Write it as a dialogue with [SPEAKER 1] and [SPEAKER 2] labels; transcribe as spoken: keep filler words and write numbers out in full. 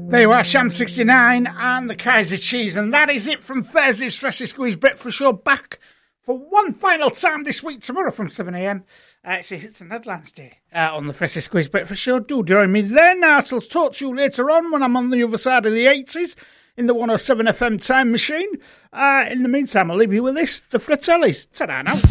[SPEAKER 1] There you are, Sham sixty-nine and the Kaiser Cheese, and that is it from Thursday's Freshly Squeezed Breakfast Show. Back for one final time this week, tomorrow from seven a.m. Uh, it's a Hits and Headlines Day uh, on the Freshly Squeezed Breakfast Show. Do join me then. I shall talk to you later on when I'm on the other side of the eighties in the one oh seven F M time machine. Uh, in the meantime, I'll leave you with this, the Fratellis. Ta-da now.